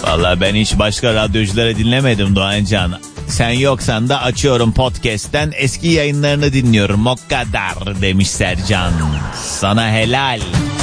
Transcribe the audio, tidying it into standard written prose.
Vallahi ben hiç başka radyocuları dinlemedim Doğancan. Sen yoksan da açıyorum podcast'ten eski yayınlarını dinliyorum. O kadar demiş Sercan. Sana helal.